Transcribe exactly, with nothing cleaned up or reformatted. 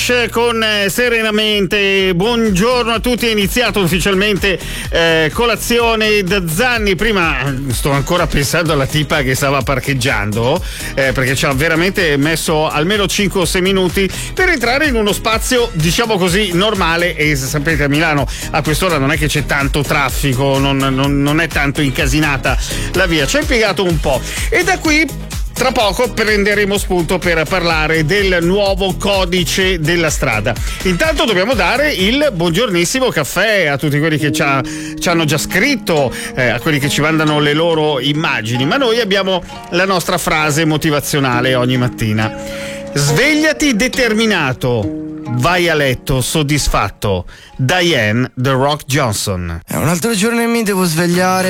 Con eh, Serenamente, buongiorno a tutti, è iniziato ufficialmente eh, colazione da Zanni. Prima sto ancora pensando alla tipa che stava parcheggiando eh, perché ci ha veramente messo almeno cinque o sei minuti per entrare in uno spazio diciamo così normale, e sapete a Milano a quest'ora non è che c'è tanto traffico, non, non, non è tanto incasinata la via, ci ha impiegato un po' e da qui tra poco prenderemo spunto per parlare del nuovo codice della strada. Intanto dobbiamo dare il buongiornissimo caffè a tutti quelli che ci, ha, ci hanno già scritto, eh, a quelli che ci mandano le loro immagini, ma noi abbiamo la nostra frase motivazionale ogni mattina. Svegliati determinato, vai a letto soddisfatto. Diane The Rock Johnson. È un altro giorno e mi devo svegliare.